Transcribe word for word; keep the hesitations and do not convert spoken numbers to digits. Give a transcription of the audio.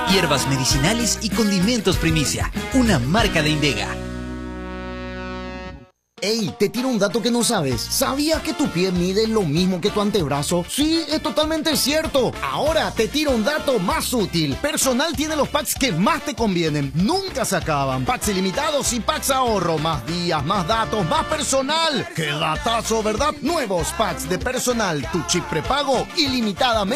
Hierbas medicinales y condimentos Primicia, una marca de Indega. Ey, te tiro un dato que no sabes. ¿Sabías que tu pie mide lo mismo que tu antebrazo? Sí, es totalmente cierto. Ahora te tiro un dato más útil. Personal tiene los packs que más te convienen. Nunca se acaban. Packs ilimitados y packs ahorro. Más días, más datos, más personal. ¡Qué datazo!, ¿verdad? Nuevos packs de Personal. Tu chip prepago ilimitadamente.